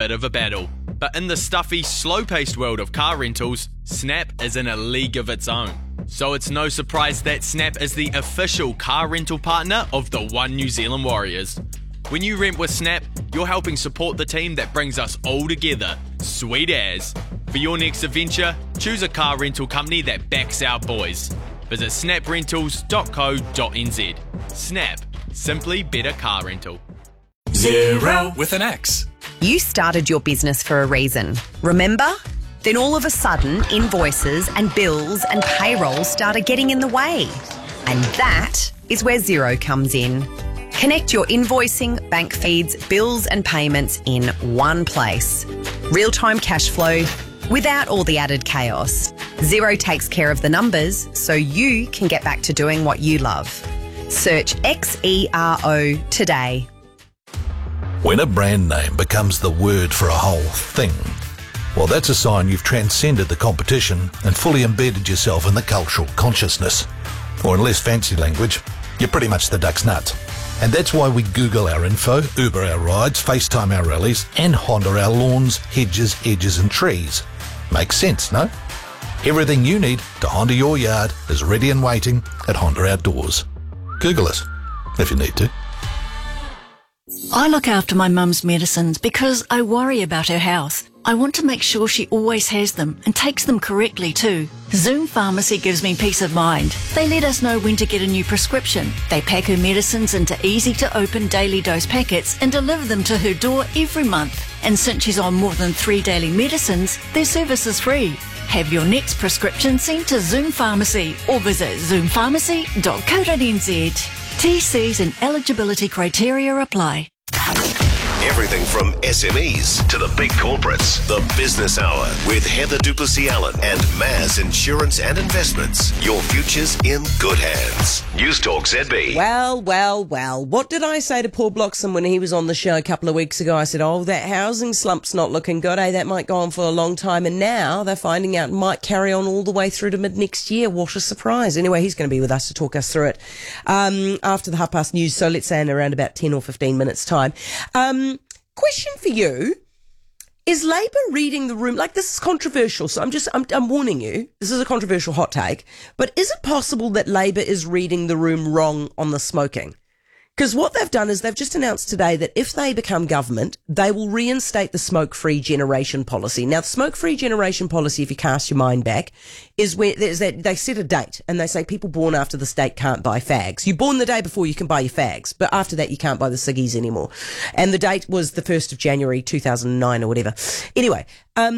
bit of a battle. But in the stuffy, slow-paced world of car rentals, Snap is in a league of its own. So it's no surprise that Snap is the official car rental partner of the One New Zealand Warriors. When you rent with Snap, you're helping support the team that brings us all together. Sweet as. For your next adventure, choose a car rental company that backs our boys. Visit snaprentals.co.nz. Snap. Simply better car rental. Xero with an X. You started your business for a reason, remember? Then all of a sudden, invoices and bills and payroll started getting in the way. And that is where Xero comes in. Connect your invoicing, bank feeds, bills and payments in one place. Real-time cash flow without all the added chaos. Xero takes care of the numbers so you can get back to doing what you love. Search XERO today. When a brand name becomes the word for a whole thing, well, that's a sign you've transcended the competition and fully embedded yourself in the cultural consciousness. Or in less fancy language, you're pretty much the duck's nut. And that's why we Google our info, Uber our rides, FaceTime our rallies, and Honda our lawns, hedges, edges and trees. Makes sense, no? Everything you need to Honda your yard is ready and waiting at Honda Outdoors. Google us if you need to. I look after my mum's medicines because I worry about her health. I want to make sure she always has them and takes them correctly too. Zoom Pharmacy gives me peace of mind. They let us know when to get a new prescription. They pack her medicines into easy-to-open daily dose packets and deliver them to her door every month. And since she's on more than 3 daily medicines, their service is free. Have your next prescription sent to Zoom Pharmacy or visit zoompharmacy.co.nz. TCs and eligibility criteria apply. Everything from SMEs to the big corporates. The Business Hour with Heather Duplessis-Allen and Maz Insurance and Investments. Your future's in good hands. News Talk ZB. Well. What did I say to Paul Bloxham when he was on the show a couple of weeks ago? I said, that housing slump's not looking good, That might go on for a long time. And now they're finding out it might carry on all the way through to mid-next year. What a surprise. Anyway, he's going to be with us to talk us through it after the 1:30 news. So let's say in around about 10 or 15 minutes' time. Question for you. Is Labour reading the room? Like, this is controversial, so I'm warning you. This is a controversial hot take. But is it possible that Labour is reading the room wrong on the smoking? Because what they've done is they've just announced today that if they become government, they will reinstate the smoke-free generation policy. Now, the smoke-free generation policy, if you cast your mind back, is where they set a date and they say people born after this date can't buy fags. You're born the day before, you can buy your fags, but after that you can't buy the ciggies anymore. And the date was the 1st of January 2009 or whatever. Anyway,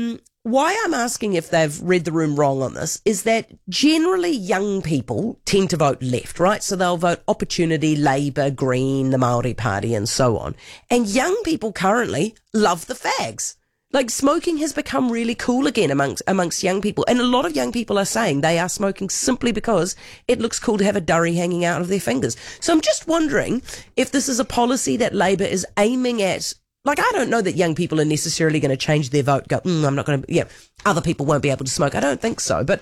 why I'm asking if they've read the room wrong on this is that generally young people tend to vote left, right? So they'll vote Opportunity, Labour, Green, the Māori Party and so on. And young people currently love the fags. Like, smoking has become really cool again amongst young people. And a lot of young people are saying they are smoking simply because it looks cool to have a durry hanging out of their fingers. So I'm just wondering if this is a policy that Labour is aiming at. Like, I don't know that young people are necessarily going to change their vote, go, I'm not going to, other people won't be able to smoke. I don't think so, but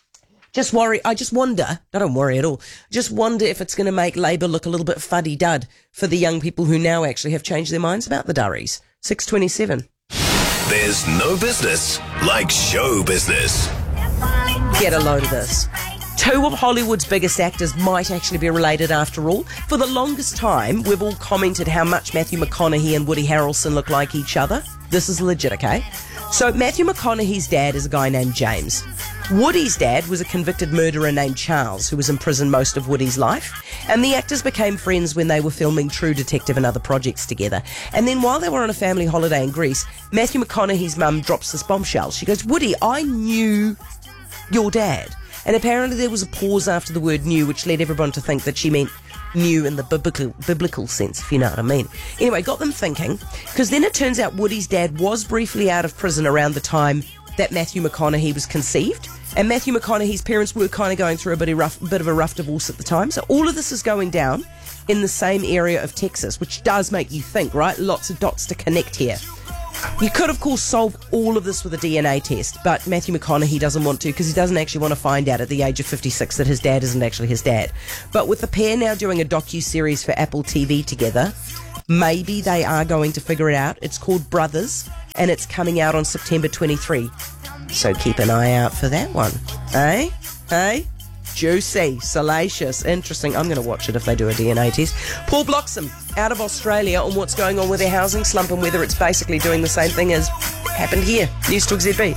I just wonder, I don't worry at all, just wonder if it's going to make Labour look a little bit fuddy-dud for the young people who now actually have changed their minds about the durries. 6:27. There's no business like show business. Get a load of this. Two of Hollywood's biggest actors might actually be related after all. For the longest time, we've all commented how much Matthew McConaughey and Woody Harrelson look like each other. This is legit, okay? So Matthew McConaughey's dad is a guy named James. Woody's dad was a convicted murderer named Charles, who was in prison most of Woody's life. And the actors became friends when they were filming True Detective and other projects together. And then while they were on a family holiday in Greece, Matthew McConaughey's mum drops this bombshell. She goes, Woody, I knew your dad. And apparently there was a pause after the word knew, which led everyone to think that she meant knew in the biblical sense, if you know what I mean. Anyway, got them thinking, because then it turns out Woody's dad was briefly out of prison around the time that Matthew McConaughey was conceived. And Matthew McConaughey's parents were kind of going through a bit of a rough divorce at the time. So all of this is going down in the same area of Texas, which does make you think, right? Lots of dots to connect here. You could, of course, solve all of this with a DNA test, but Matthew McConaughey doesn't want to because he doesn't actually want to find out at the age of 56 that his dad isn't actually his dad. But with the pair now doing a docu-series for Apple TV together, maybe they are going to figure it out. It's called Brothers, and it's coming out on September 23. So keep an eye out for that one. Eh? Juicy, salacious, interesting. I'm going to watch it if they do a DNA test. Paul Bloxham, out of Australia, on what's going on with their housing slump and whether it's basically doing the same thing as happened here. News Talk ZB.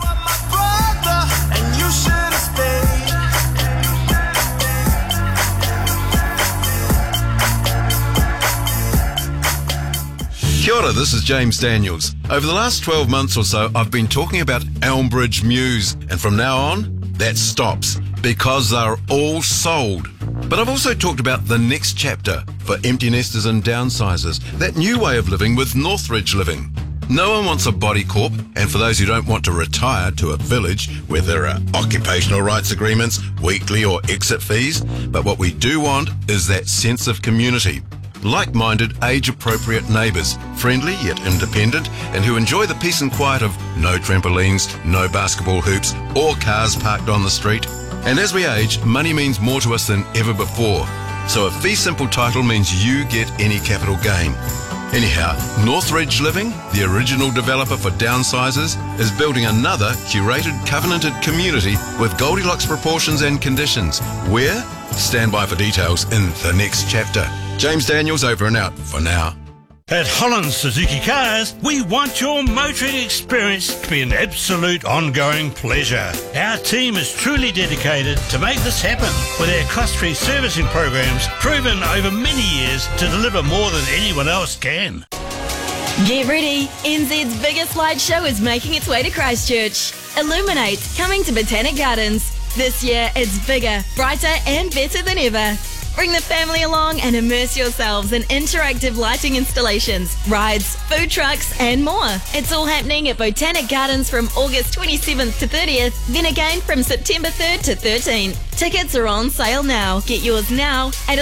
Kia ora, this is James Daniels. Over the last 12 months or so, I've been talking about Elmbridge Mews, and from now on, that stops, because they're all sold. But I've also talked about the next chapter for empty nesters and downsizers, that new way of living with Northridge Living. No one wants a body corp, and for those who don't want to retire to a village where there are occupational rights agreements, weekly or exit fees, but what we do want is that sense of community. Like-minded, age-appropriate neighbours, friendly yet independent, and who enjoy the peace and quiet of no trampolines, no basketball hoops, or cars parked on the street. And as we age, money means more to us than ever before. So a fee simple title means you get any capital gain. Anyhow, Northridge Living, the original developer for downsizers, is building another curated, covenanted community with Goldilocks proportions and conditions. Where? Stand by for details in the next chapter. James Daniels over and out for now. At Holland Suzuki Cars, we want your motoring experience to be an absolute ongoing pleasure. Our team is truly dedicated to make this happen with our cost-free servicing programs proven over many years to deliver more than anyone else can. Get ready, NZ's biggest light show is making its way to Christchurch. Illuminate, coming to Botanic Gardens. This year it's bigger, brighter and better than ever. Bring the family along and immerse yourselves in interactive lighting installations, rides, food trucks and more. It's all happening at Botanic Gardens from August 27th to 30th, then again from September 3rd to 13th. Tickets are on sale now. Get yours now at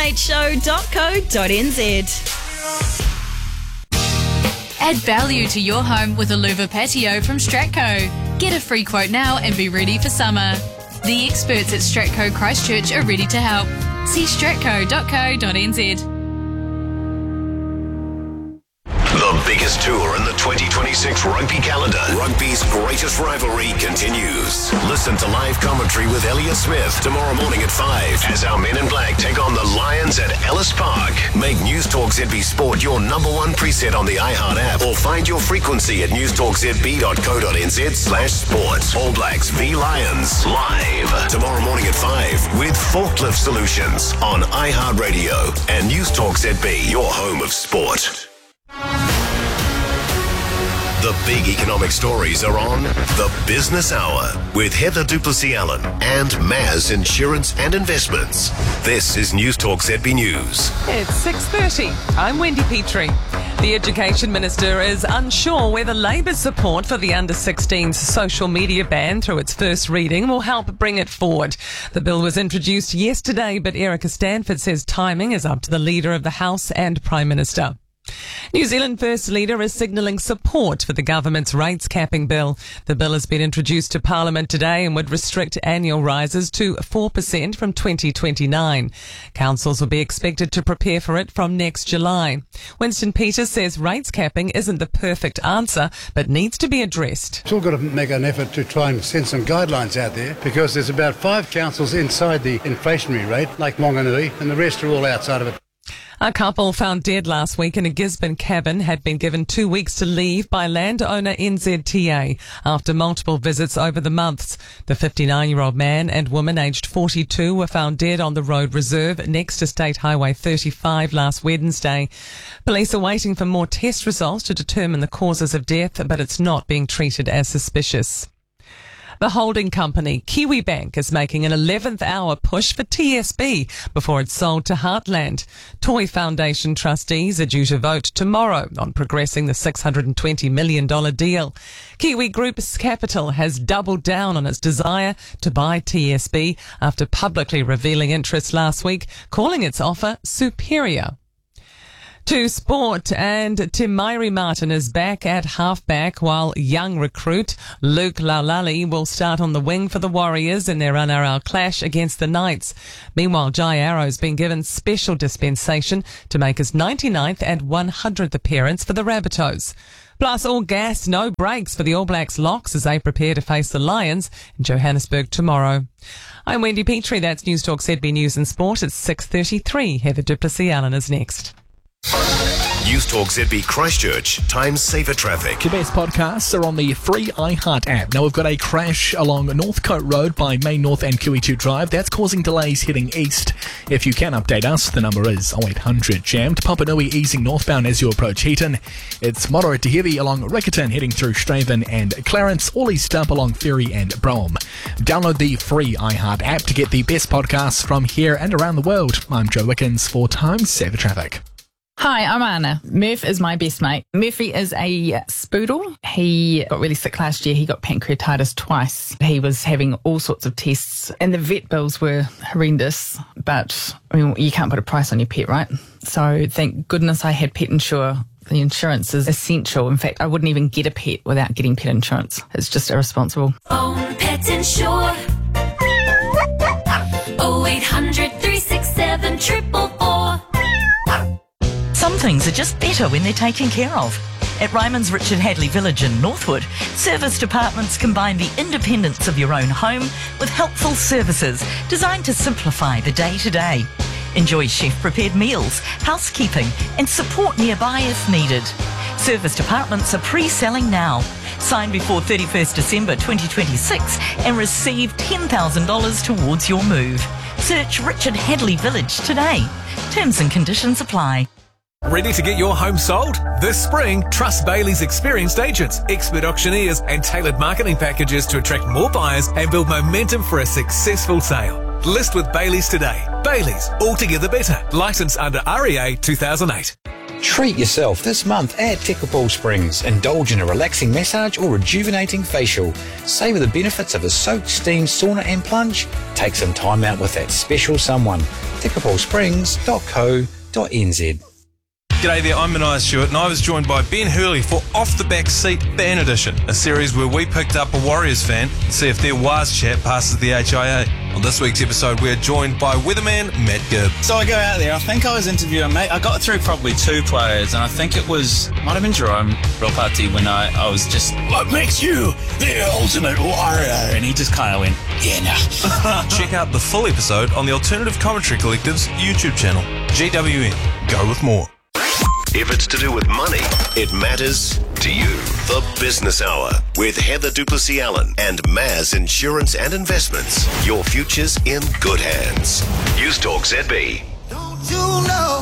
illuminateshow.co.nz. Add value to your home with a louver patio from Stratco. Get a free quote now and be ready for summer. The experts at Stratco Christchurch are ready to help. See stratco.co.nz. The biggest tour in the 2026 rugby calendar. Rugby's greatest rivalry continues. Listen to live commentary with Elliot Smith tomorrow morning at 5 as our men in black take on the Lions at Ellis Park. Make News Talk ZB Sport your number one preset on the iHeart app or find your frequency at newstalkzb.co.nz/sport. All Blacks v Lions live tomorrow morning at 5 with Forklift Solutions on iHeart Radio and News Talk ZB, your home of sport. The big economic stories are on The Business Hour with Heather Duplessis-Allen and Maz Insurance and Investments. This is News Talk ZB News. It's 6:30. I'm Wendy Petrie. The Education Minister is unsure whether Labour's support for the under-16s social media ban through its first reading will help bring it forward. The bill was introduced yesterday, but Erica Stanford says timing is up to the Leader of the House and Prime Minister. New Zealand First Leader is signalling support for the government's rates capping bill. The bill has been introduced to Parliament today and would restrict annual rises to 4% from 2029. Councils will be expected to prepare for it from next July. Winston Peters says rates capping isn't the perfect answer, but needs to be addressed. Still got to make an effort to try and send some guidelines out there because there's about 5 councils inside the inflationary rate, like Wanganui, and the rest are all outside of it. A couple found dead last week in a Gisborne cabin had been given 2 weeks to leave by landowner NZTA after multiple visits over the months. The 59-year-old man and woman aged 42 were found dead on the road reserve next to State Highway 35 last Wednesday. Police are waiting for more test results to determine the causes of death, but it's not being treated as suspicious. The holding company, Kiwibank, is making an 11th hour push for TSB before it's sold to Heartland. Toy Foundation trustees are due to vote tomorrow on progressing the $620 million deal. Kiwi Group's capital has doubled down on its desire to buy TSB after publicly revealing interest last week, calling its offer superior. To sport, and Timairi Martin is back at halfback, while young recruit Luke Laulali will start on the wing for the Warriors in their NRL clash against the Knights. Meanwhile, Jai Arrow's been given special dispensation to make his 99th and 100th appearance for the Rabbitohs. Plus, all gas, no brakes for the All Blacks Locks as they prepare to face the Lions in Johannesburg tomorrow. I'm Wendy Petrie. That's News Talk ZB News and Sport. It's 6:33. Heather Duplessis-Allen is next. News Talk ZB Christchurch, Time Saver Traffic. The best podcasts are on the free iHeart app. Now we've got a crash along Northcote Road by Main North and QE2 Drive. That's causing delays heading east. If you can update us, the number is 0800 jammed. Papanui easing northbound as you approach Heaton. It's moderate to heavy along Riccarton heading through Straven and Clarence, all east up along Ferry and Brougham. Download the free iHeart app to get the best podcasts from here and around the world. I'm Joe Wickens for Time Saver Traffic. Hi, I'm Anna. Murph is my best mate. Murphy is a spoodle. He got really sick last year. He got pancreatitis twice. He was having all sorts of tests and the vet bills were horrendous. But, I mean, you can't put a price on your pet, right? So thank goodness I had Pet Insure. The insurance is essential. In fact, I wouldn't even get a pet without getting pet insurance. It's just irresponsible. Phone Pet Insure. 0800 367 444. Some things are just better when they're taken care of. At Ryman's Richard Hadley Village in Northwood, serviced apartments combine the independence of your own home with helpful services designed to simplify the day-to-day. Enjoy chef-prepared meals, housekeeping and support nearby if needed. Serviced apartments are pre-selling now. Sign before 31st December 2026 and receive $10,000 towards your move. Search Richard Hadley Village today. Terms and conditions apply. Ready to get your home sold? This spring, trust Bailey's experienced agents, expert auctioneers and tailored marketing packages to attract more buyers and build momentum for a successful sale. List with Bailey's today. Bailey's, altogether better. Licensed under REA 2008. Treat yourself this month at Tekapō Springs. Indulge in a relaxing massage or rejuvenating facial. Savour the benefits of a soak, steam, sauna and plunge. Take some time out with that special someone. tekapōsprings.co.nz. G'day there, I'm Maniah Stewart and I was joined by Ben Hurley for Off the Back Seat Ban Edition, a series where we picked up a Warriors fan to see if their Waz chat passes the HIA. On this week's episode, we're joined by weatherman Matt Gibb. So I go out there, I think I was interviewing, mate, I got through probably two players and I think it might have been Jerome Ropati when I was just, what makes you the ultimate warrior? And he just kind of went, yeah, nah. Check out the full episode on the Alternative Commentary Collective's YouTube channel, GWN. Go with more. If it's to do with money, it matters to you. The Business Hour with Heather Duplessis-Allen and Maz Insurance and Investments. Your future's in good hands. News Talk ZB. Don't you know?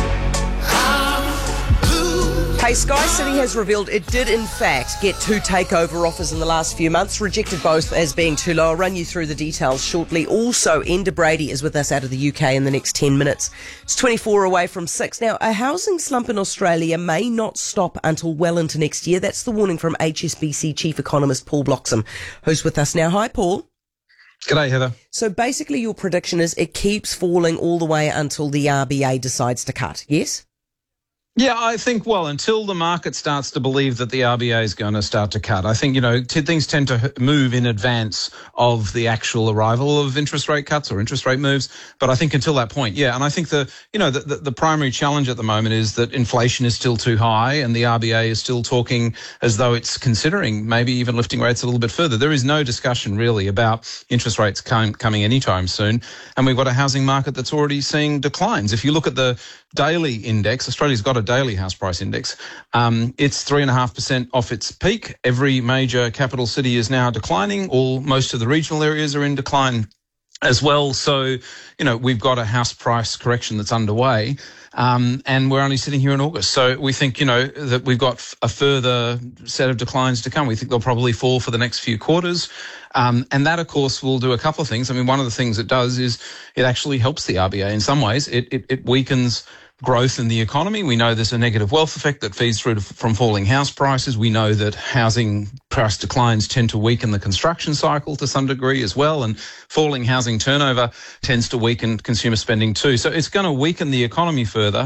Hey, Sky City has revealed it did in fact get 2 takeover offers in the last few months, rejected both as being too low. I'll run you through the details shortly. Also, Enda Brady is with us out of the UK in the next 10 minutes. It's 24 away from 6. Now, a housing slump in Australia may not stop until well into next year. That's the warning from HSBC Chief Economist Paul Bloxham, who's with us now. Hi, Paul. G'day, Heather. So basically your prediction is it keeps falling all the way until the RBA decides to cut, yes? Yeah, I think, well, until the market starts to believe that the RBA is going to start to cut. I think, things tend to move in advance of the actual arrival of interest rate cuts or interest rate moves. But I think until that point, yeah. And I think the primary challenge at the moment is that inflation is still too high and the RBA is still talking as though it's considering maybe even lifting rates a little bit further. There is no discussion really about interest rates coming anytime soon. And we've got a housing market that's already seeing declines. If you look at the daily index, Australia's got a daily house price index. It's 3.5% off its peak. Every major capital city is now declining. Most of the regional areas are in decline as well. So, we've got a house price correction that's underway. And we're only sitting here in August. So we think, that we've got a further set of declines to come. We think they'll probably fall for the next few quarters. And that, of course, will do a couple of things. I mean, one of the things it does is it actually helps the RBA in some ways. It weakens growth in the economy. We know there's a negative wealth effect that feeds through from falling house prices. We know that housing price declines tend to weaken the construction cycle to some degree as well, and falling housing turnover tends to weaken consumer spending too. So it's going to weaken the economy further.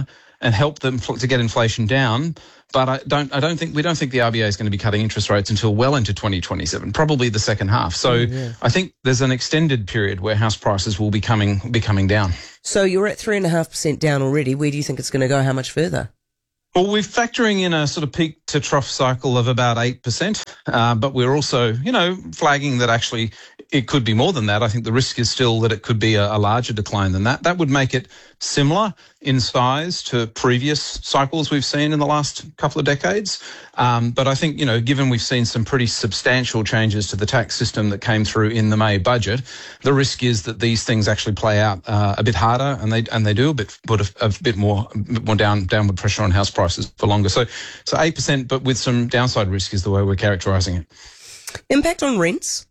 and help them to get inflation down. But we don't think the RBA is going to be cutting interest rates until well into 2027, probably the second half. So I think there's an extended period where house prices will be coming down. So you're at 3.5% down already. Where do you think it's going to go? How much further? Well, we're factoring in a sort of peak to trough cycle of about 8%, but we're also, flagging that actually it could be more than that. I think the risk is still that it could be a larger decline than that. That would make it similar in size to previous cycles we've seen in the last couple of decades. But I think, given we've seen some pretty substantial changes to the tax system that came through in the May budget, the risk is that these things actually play out a bit harder, and they do put a bit more downward pressure on house prices for longer. So 8%, but with some downside risk is the way we're characterising it. Impact on rents?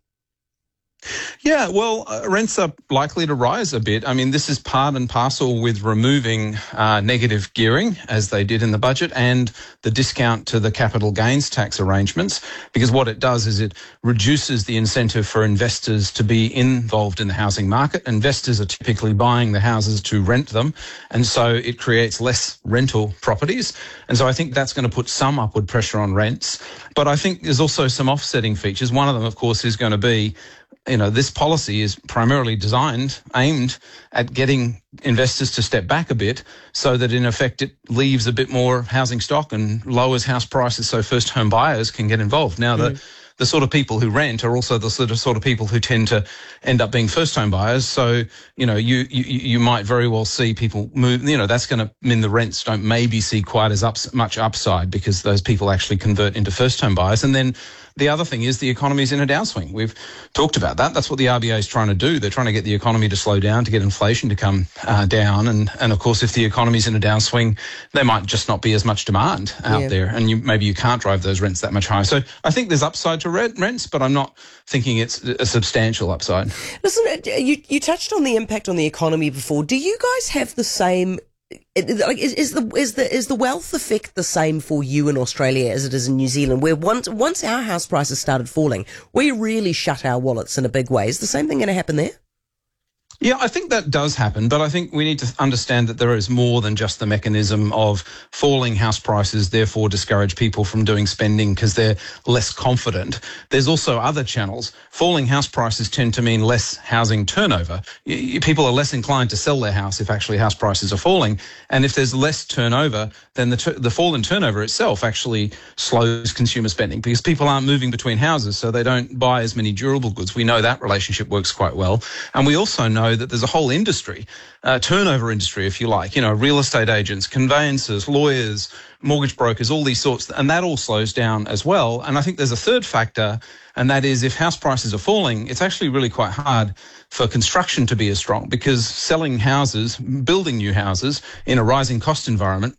Yeah, well, rents are likely to rise a bit. I mean, this is part and parcel with removing negative gearing, as they did in the budget, and the discount to the capital gains tax arrangements, because what it does is it reduces the incentive for investors to be involved in the housing market. Investors are typically buying the houses to rent them, and so it creates less rental properties. And so I think that's going to put some upward pressure on rents. But I think there's also some offsetting features. One of them, of course, is going to be, this policy is primarily aimed at getting investors to step back a bit so that in effect it leaves a bit more housing stock and lowers house prices so first home buyers can get involved. Now, the sort of people who rent are also the sort of people who tend to end up being first home buyers. So, you might very well see people move, that's going to mean the rents don't maybe see quite as much upside because those people actually convert into first home buyers. And then the other thing is the economy's in a downswing. We've talked about that. That's what the RBA is trying to do. They're trying to get the economy to slow down, to get inflation to come down. And of course, if the economy's in a downswing, there might just not be as much demand out there. And maybe you can't drive those rents that much higher. So I think there's upside to rents, but I'm not thinking it's a substantial upside. Listen, you touched on the impact on the economy before. Do you guys have the same... Is the wealth effect the same for you in Australia as it is in New Zealand, where once our house prices started falling, we really shut our wallets in a big way? Is the same thing going to happen there? Yeah, I think that does happen, but I think we need to understand that there is more than just the mechanism of falling house prices, therefore discourage people from doing spending because they're less confident. There's also other channels. Falling house prices tend to mean less housing turnover. People are less inclined to sell their house if actually house prices are falling. And if there's less turnover, then the fall in turnover itself actually slows consumer spending because people aren't moving between houses, so they don't buy as many durable goods. We know that relationship works quite well. And we also know that there's a whole industry, turnover industry, if you like, real estate agents, conveyancers, lawyers, mortgage brokers, all these sorts, and that all slows down as well. And I think there's a third factor, and that is if house prices are falling, it's actually really quite hard for construction to be as strong because selling houses, building new houses in a rising cost environment,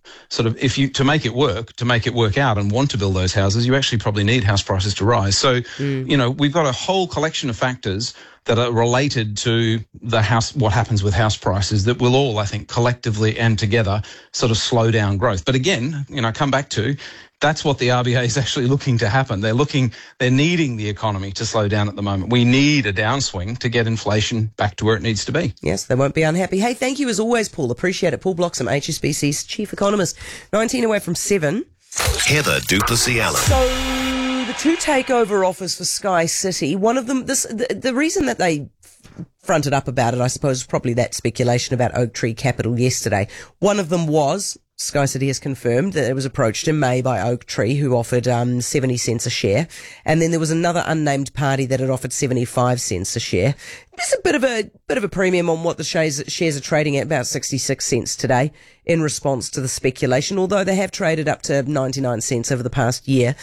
to make it work out and want to build those houses, you actually probably need house prices to rise. So, we've got a whole collection of factors that are related to what happens with house prices that will all, I think, collectively and together sort of slow down growth. But again, come back to, that's what the RBA is actually looking to happen. They're needing the economy to slow down at the moment. We need a downswing to get inflation back to where it needs to be. Yes, they won't be unhappy. Hey, thank you as always, Paul. Appreciate it. Paul Bloxham, HSBC's chief economist. 19 away from 7. Heather Duplessis Allen. So the 2 takeover offers for Sky City, one of them, the reason that they fronted up about it, I suppose, is probably that speculation about Oak Tree Capital yesterday. One of them was, Sky City has confirmed that it was approached in May by Oak Tree, who offered 70 cents a share. And then there was another unnamed party that had offered 75 cents a share. There's a bit of a premium on what the shares are trading at, about 66 cents today, in response to the speculation, although they have traded up to 99 cents over the past year.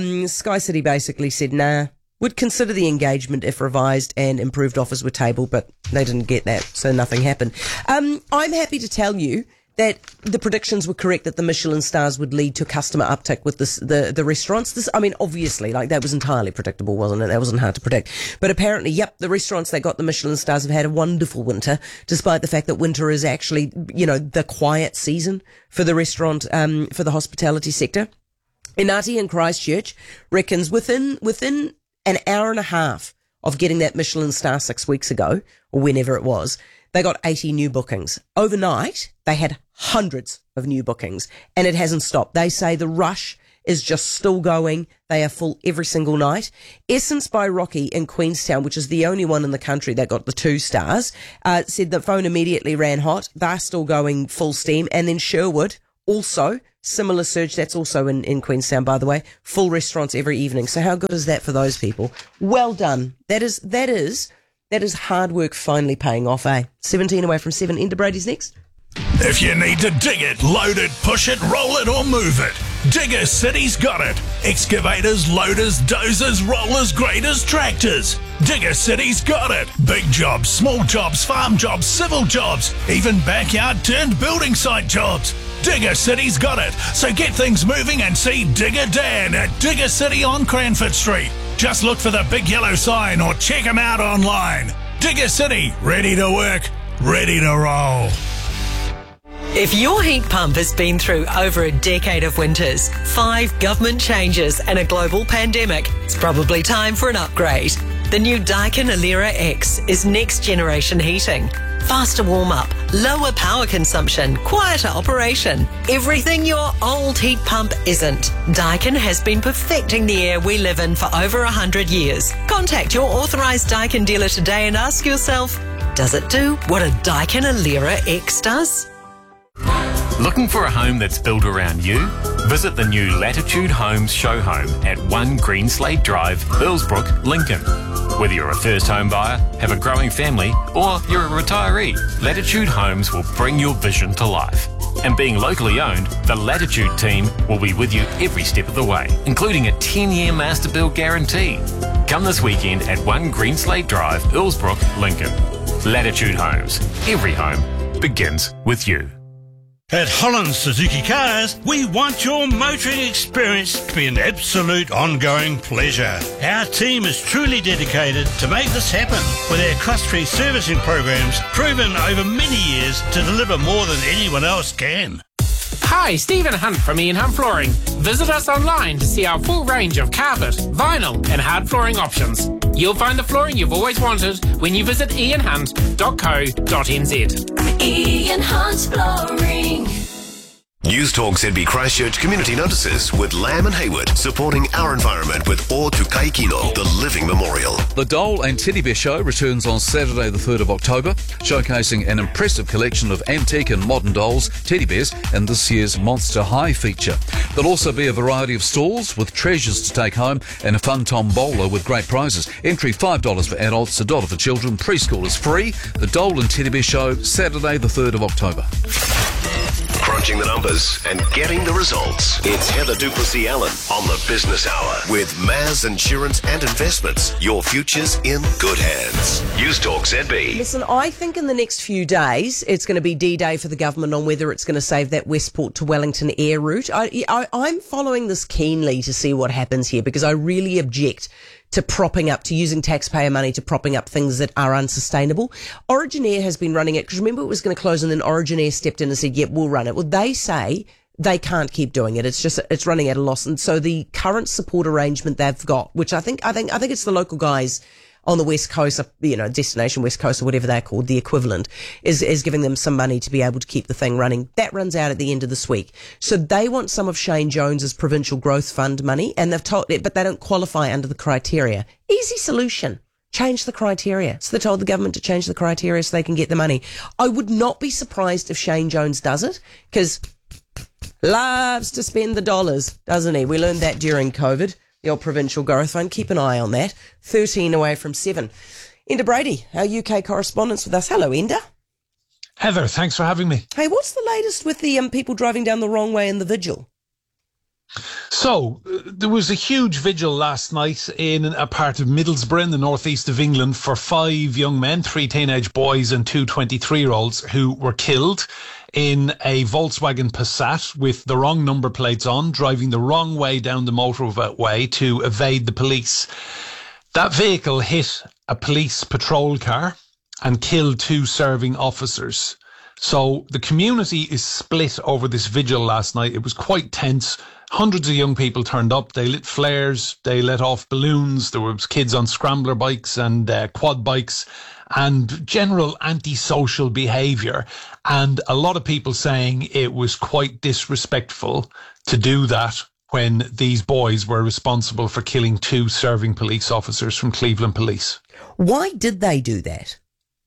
Sky City basically said, nah, would consider the engagement if revised and improved offers were tabled, but they didn't get that, so nothing happened. I'm happy to tell you that the predictions were correct that the Michelin stars would lead to customer uptick with the restaurants. Obviously, that was entirely predictable, wasn't it? That wasn't hard to predict. But apparently, the restaurants that got the Michelin stars have had a wonderful winter, despite the fact that winter is actually, the quiet season for the restaurant, for the hospitality sector. Inati in Christchurch reckons within an hour and a half of getting that Michelin star 6 weeks ago, or whenever it was, they got 80 new bookings. Overnight, they had hundreds of new bookings, and it hasn't stopped. They say the rush is just still going. They are full every single night. Essence by Rocky in Queenstown, which is the only one in the country that got the 2 stars, said the phone immediately ran hot. They're still going full steam. And then Sherwood, also similar surge. That's also in Queenstown, by the way. Full restaurants every evening. So how good is that for those people? Well done. That is hard work finally paying off, eh? 17 away from 7. Enda Brady's next. If you need to dig it, load it, push it, roll it or move it, Digger City's got it. Excavators, loaders, dozers, rollers, graders, tractors. Digger City's got it. Big jobs, small jobs, farm jobs, civil jobs, even backyard turned building site jobs. Digger City's got it. So get things moving and see Digger Dan at Digger City on Cranford Street. Just look for the big yellow sign or check them out online. Digger City, ready to work, ready to roll. If your heat pump has been through over a decade of winters, 5 government changes and a global pandemic, it's probably time for an upgrade. The new Daikin Alera X is next generation heating. Faster warm-up, lower power consumption, quieter operation. Everything your old heat pump isn't. Daikin has been perfecting the air we live in for over 100 years. Contact your authorised Daikin dealer today and ask yourself, does it do what a Daikin Alera X does? Looking for a home that's built around you? Visit the new Latitude Homes show home at 1 Greenslade Drive, Earlsbrook, Lincoln. Whether you're a first home buyer, have a growing family, or you're a retiree, Latitude Homes will bring your vision to life. And being locally owned, the Latitude team will be with you every step of the way, including a 10-year master build guarantee. Come this weekend at 1 Greenslade Drive, Earlsbrook, Lincoln. Latitude Homes. Every home begins with you. At Holland Suzuki Cars, we want your motoring experience to be an absolute ongoing pleasure. Our team is truly dedicated to make this happen with our cost-free servicing programs proven over many years to deliver more than anyone else can. Hi, Stephen Hunt from Ian Hunt Flooring. Visit us online to see our full range of carpet, vinyl and hard flooring options. You'll find the flooring you've always wanted when you visit ianhunt.co.nz. Ian Hunt Flooring. News Talk ZB Christchurch community notices with Lamb and Hayward, supporting our environment with O Tukai Kino, the living memorial. The Dole and Teddy Bear Show returns on Saturday the 3rd of October, showcasing an impressive collection of antique and modern dolls, teddy bears, and this year's Monster High feature. There'll also be a variety of stalls with treasures to take home and a fun tombola with great prizes. Entry $5 for adults, $1 for children. Preschool is free. The Dole and Teddy Bear Show, Saturday the 3rd of October. Crunching the numbers and getting the results. It's Heather Duplessis-Allen on the Business Hour with Maz Insurance and Investments. Your future's in good hands. News Talk ZB. Listen, I think in the next few days it's going to be D-Day for the government on whether it's going to save that Westport to Wellington air route. I'm following this keenly to see what happens here because I really object to using taxpayer money to propping up things that are unsustainable. Origin Air has been running it because remember it was going to close and then Origin Air stepped in and said, yep, we'll run it. Well, they say they can't keep doing it. It's running at a loss. And so the current support arrangement they've got, which I think it's the local guys on the West Coast, Destination West Coast or whatever they're called, the equivalent, is giving them some money to be able to keep the thing running. That runs out at the end of this week. So they want some of Shane Jones's Provincial Growth Fund money, and they've told it, but they don't qualify under the criteria. Easy solution. Change the criteria. So they told the government to change the criteria so they can get the money. I would not be surprised if Shane Jones does it, because loves to spend the dollars, doesn't he? We learned that during COVID. The old Provincial Growth Fund. Keep an eye on that. 13 away from 7. Enda Brady, our UK correspondent with us. Hello, Enda. Heather, thanks for having me. Hey, what's the latest with the people driving down the wrong way in the vigil? So, there was a huge vigil last night in a part of Middlesbrough in the northeast of England for 5 young men, 3 teenage boys and 2 23-year-olds who were killed in a Volkswagen Passat with the wrong number plates on, driving the wrong way down the motorway to evade the police. That vehicle hit a police patrol car and killed 2 serving officers. So the community is split over this vigil last night. It was quite tense. Hundreds of young people turned up. They lit flares, they let off balloons. There was kids on scrambler bikes and quad bikes, and general antisocial behaviour. And a lot of people saying it was quite disrespectful to do that when these boys were responsible for killing 2 serving police officers from Cleveland Police. Why did they do that?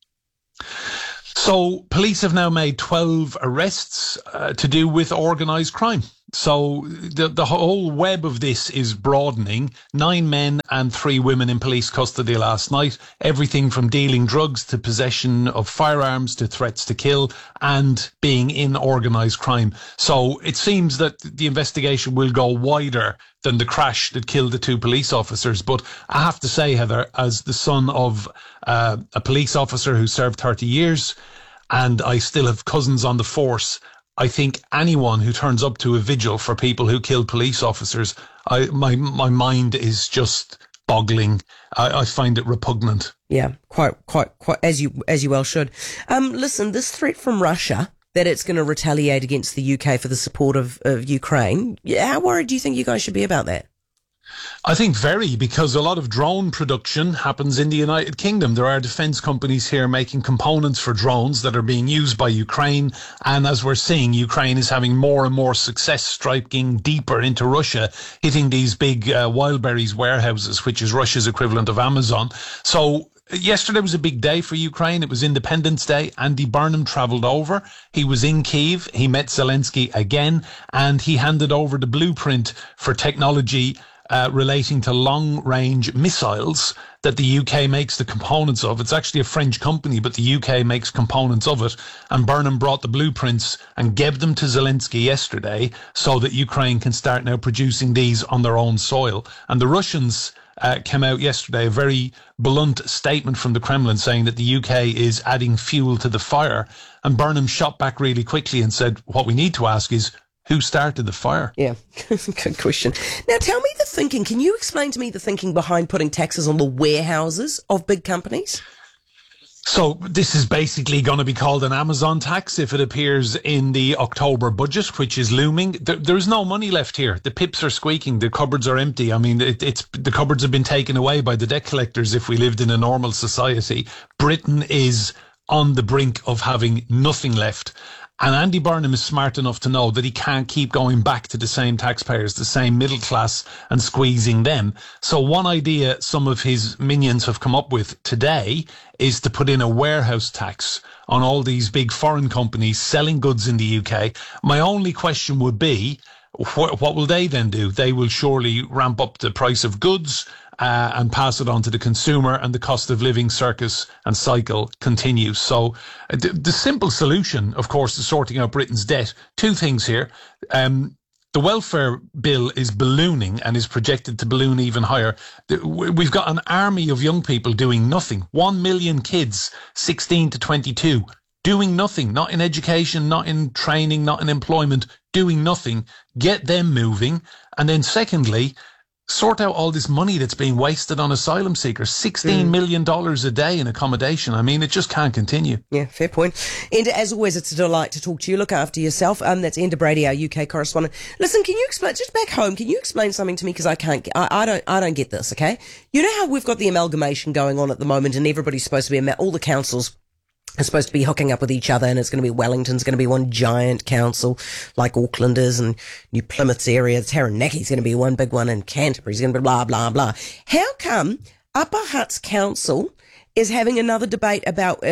So police have now made 12 arrests to do with organised crime. So the whole web of this is broadening. 9 men and 3 women in police custody last night. Everything from dealing drugs to possession of firearms to threats to kill and being in organised crime. So it seems that the investigation will go wider than the crash that killed the 2 police officers. But I have to say, Heather, as the son of a police officer who served 30 years, and I still have cousins on the force, I think anyone who turns up to a vigil for people who killed police officers, my mind is just boggling. I find it repugnant. Yeah, quite, as you well should. Listen, this threat from Russia that it's going to retaliate against the UK for the support of Ukraine, how worried do you think you guys should be about that? I think very, because a lot of drone production happens in the United Kingdom. There are defence companies here making components for drones that are being used by Ukraine. And as we're seeing, Ukraine is having more and more success striking deeper into Russia, hitting these big Wildberries warehouses, which is Russia's equivalent of Amazon. So yesterday was a big day for Ukraine. It was Independence Day. Andy Burnham travelled over. He was in Kyiv. He met Zelensky again, and he handed over the blueprint for technology relating to long-range missiles that the UK makes the components of. It's actually a French company, but the UK makes components of it. And Burnham brought the blueprints and gave them to Zelensky yesterday so that Ukraine can start now producing these on their own soil. And the Russians came out yesterday, a very blunt statement from the Kremlin saying that the UK is adding fuel to the fire. And Burnham shot back really quickly and said, what we need to ask is, who started the fire? Yeah, good question. Now tell me the thinking. Can you explain to me the thinking behind putting taxes on the warehouses of big companies? So this is basically going to be called an Amazon tax if it appears in the October budget, which is looming. There's no money left here. The pips are squeaking. The cupboards are empty. I mean, the cupboards have been taken away by the debt collectors if we lived in a normal society. Britain is on the brink of having nothing left. And Andy Burnham is smart enough to know that he can't keep going back to the same taxpayers, the same middle class, and squeezing them. So one idea some of his minions have come up with today is to put in a warehouse tax on all these big foreign companies selling goods in the UK. My only question would be, what will they then do? They will surely ramp up the price of goods and pass it on to the consumer, and the cost of living circus and cycle continues. So the simple solution, of course, is sorting out Britain's debt. 2 things here. The welfare bill is ballooning and is projected to balloon even higher. We've got an army of young people doing nothing. 1 million kids, 16 to 22, doing nothing, not in education, not in training, not in employment, doing nothing. Get them moving. And then secondly, sort out all this money that's being wasted on asylum seekers. $16 million a day in accommodation. I mean, it just can't continue. Yeah, fair point. Enda, as always, it's a delight to talk to you. Look after yourself. That's Enda Brady, our UK correspondent. Listen, can you explain, just back home, can you explain something to me? Because I don't get this, okay? You know how we've got the amalgamation going on at the moment, and everybody's supposed to be, all the councils are supposed to be hooking up with each other, and it's going to be Wellington's going to be one giant council like Auckland is, and New Plymouth's area, Taranaki's going to be one big one, and Canterbury's going to be blah, blah, blah. How come Upper Hutt's council is having another debate about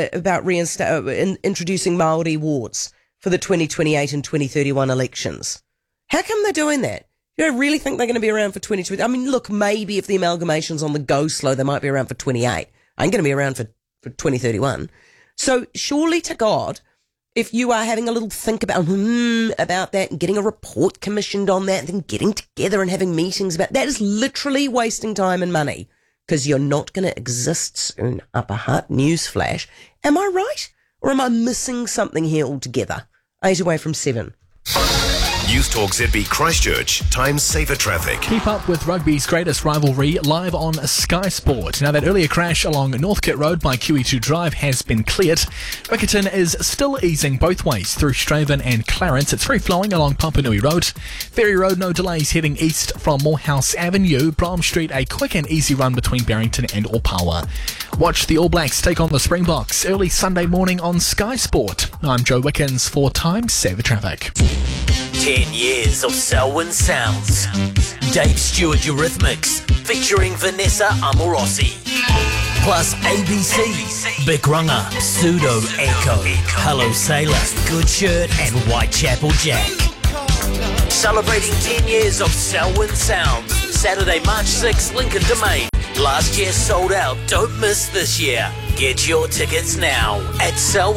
introducing Māori wards for the 2028 and 2031 elections? How come they're doing that? You don't really think they're going to be around for 2020? I mean, look, maybe if the amalgamation's on the go slow, they might be around for 28. I ain't going to be around for 2031. So surely to God, if you are having a little think about that and getting a report commissioned on that and then getting together and having meetings about that is literally wasting time and money, because you're not going to exist soon, Upper Hutt. Newsflash. Am I right? Or am I missing something here altogether? 8 away from 7. Youth Talk ZB Christchurch, Times Safer Traffic. Keep up with rugby's greatest rivalry live on Sky Sport. Now, that earlier crash along Northcote Road by QE2 Drive has been cleared. Riccarton is still easing both ways through Straven and Clarence. It's free-flowing along Papanui Road. Ferry Road, no delays heading east from Morehouse Avenue. Brom Street, a quick and easy run between Barrington and Opawa. Watch the All Blacks take on the Springboks early Sunday morning on Sky Sport. I'm Joe Wickens for Times Saver Traffic. 10 years of Selwyn Sounds. Dave Stewart Eurythmics featuring Vanessa Amorosi. Plus ABC, Big Runga, Pseudo Echo, Hello Sailor, Good Shirt and Whitechapel Jack. Celebrating 10 years of Selwyn Sounds. Saturday, March 6th, Lincoln Domain. Last year sold out. Don't miss this year. Get your tickets now at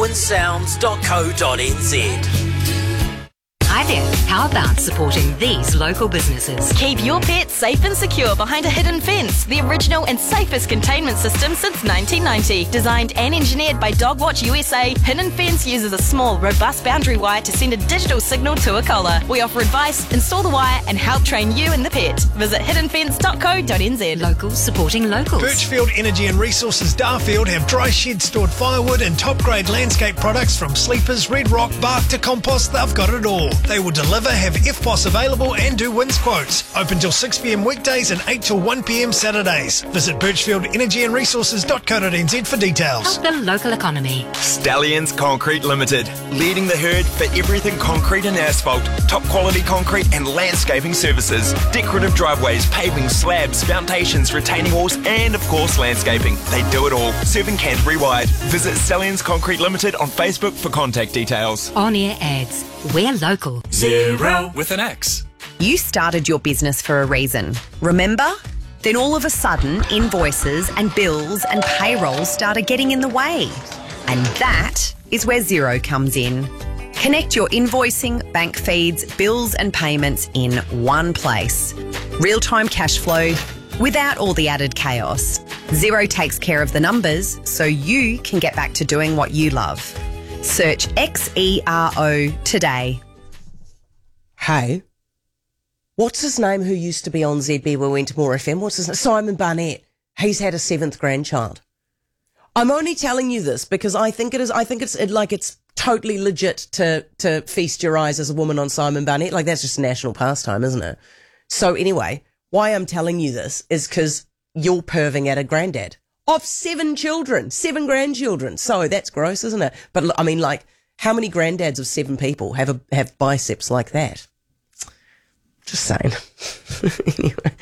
selwynsounds.co.nz. Hi there. How about supporting these local businesses? Keep your pets safe and secure behind a hidden fence. The original and safest containment system since 1990. Designed and engineered by Dogwatch USA, Hidden Fence uses a small, robust boundary wire to send a digital signal to a collar. We offer advice, install the wire, and help train you and the pet. Visit hiddenfence.co.nz. Locals supporting locals. Birchfield Energy and Resources Darfield have dry shed stored firewood and top-grade landscape products from sleepers, red rock, bark to compost. They've got it all. They will deliver, have FPOS available and do wins quotes. Open till 6pm weekdays and 8 till 1pm Saturdays. Visit birchfieldenergyanresources.co.nz for details. Help the local economy. Stallions Concrete Limited, leading the herd for everything concrete and asphalt, top quality concrete and landscaping services, decorative driveways, paving, slabs, foundations, retaining walls and of course landscaping. They do it all, serving Canterbury wide. Visit Stallions Concrete Limited on Facebook for contact details. On-air ads. We're local. Zero with an X. You started your business for a reason, remember? Then all of a sudden, invoices and bills and payroll started getting in the way. And that is where Xero comes in. Connect your invoicing, bank feeds, bills and payments in one place. Real-time cash flow without all the added chaos. Xero takes care of the numbers so you can get back to doing what you love. Search XERO today. Hey, what's his name who used to be on ZB we went to More FM? What's his name? Simon Barnett. He's had a 7th grandchild. I'm only telling you this because I think it's totally legit to feast your eyes as a woman on Simon Barnett. Like, that's just a national pastime, isn't it? So anyway, why I'm telling you this is because you're perving at a granddad of 7 children, 7 grandchildren. So that's gross, isn't it? But I mean, like, how many granddads of 7 people have biceps like that? Just saying. Anyway.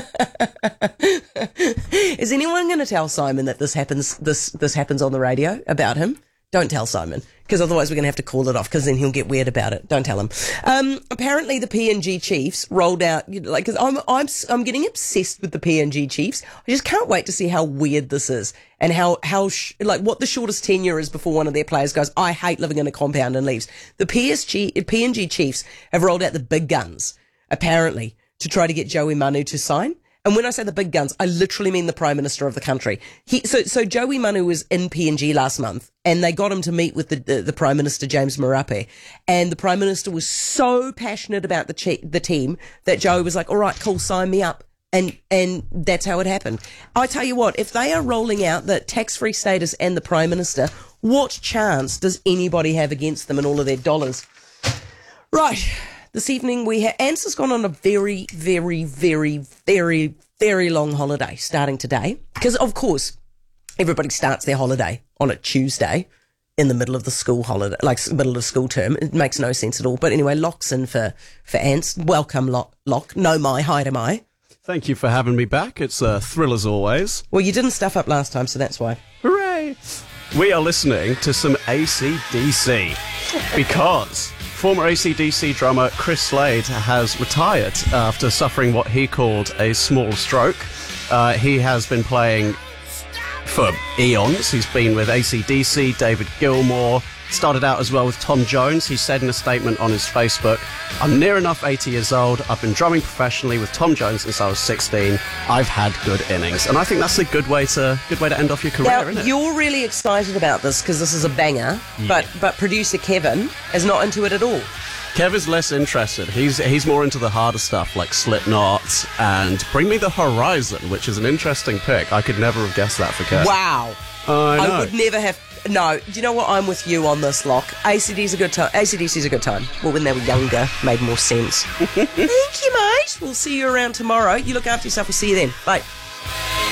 Is anyone going to tell Simon that this happens on the radio about him? Don't tell Simon, because otherwise we're going to have to call it off, because then he'll get weird about it. Don't tell him. Apparently the PNG Chiefs rolled out, because I'm getting obsessed with the PNG Chiefs. I just can't wait to see how weird this is and what the shortest tenure is before one of their players goes, I hate living in a compound, and leaves. The PNG Chiefs have rolled out the big guns, apparently, to try to get Joey Manu to sign. And when I say the big guns, I literally mean the Prime Minister of the country. So Joey Manu was in PNG last month, and they got him to meet with the Prime Minister, James Marape. And the Prime Minister was so passionate about the team that Joey was like, all right, cool, sign me up. And that's how it happened. I tell you what, if they are rolling out the tax-free status and the Prime Minister, what chance does anybody have against them and all of their dollars? Right. This evening Answer's gone on a very, very, very, very, very long holiday starting today. Because, of course, everybody starts their holiday on a Tuesday in the middle of the school holiday, like middle of school term. It makes no sense at all. But anyway, Locke's in for Ants. Welcome, Locke. No, hi to my. Thank you for having me back. It's a thrill as always. Well, you didn't stuff up last time, so that's why. Hooray! We are listening to some AC/DC because former AC/DC drummer Chris Slade has retired after suffering what he called a small stroke. He has been playing for eons. He's been with AC/DC, David Gilmour, started out as well with Tom Jones. He said in a statement on his Facebook, I'm near enough 80 years old. I've been drumming professionally with Tom Jones since I was 16. I've had good innings. And I think that's a good way to end off your career, now, isn't it? You're really excited about this because this is a banger, but producer Kevin is not into it at all. Kev is less interested. He's more into the harder stuff like Slipknot and Bring Me the Horizon, which is an interesting pick. I could never have guessed that for Kev. Wow. I would never have... No, do you know what? I'm with you on this, Lock. ACDC's a good time. ACDC's a good time. Well, when they were younger, made more sense. Thank you, mate. We'll see you around tomorrow. You look after yourself. We'll see you then. Bye.